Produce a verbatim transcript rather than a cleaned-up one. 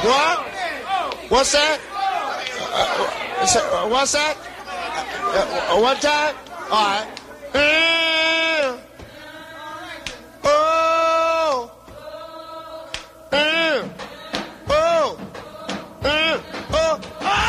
What? What's that? Uh, uh, what's that? Uh, one time? All right.